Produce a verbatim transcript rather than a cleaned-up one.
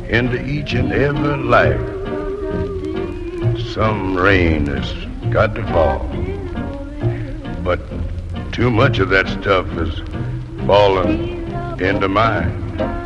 into each and every life. Some rain has got to fall, but too much of that stuff is falling into mine.